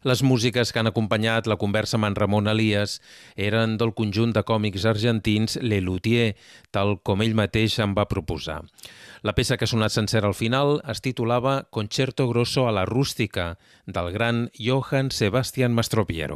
Les músiques que han acompanyat la conversa amb en Ramon Elias eren del conjunt de còmics argentins Le Luthier, tal com ell mateix em va proposar. La peça que ha sonat sencera al final es titulava Concerto Grosso a la Rústica, del gran Johann Sebastian Mastropiero.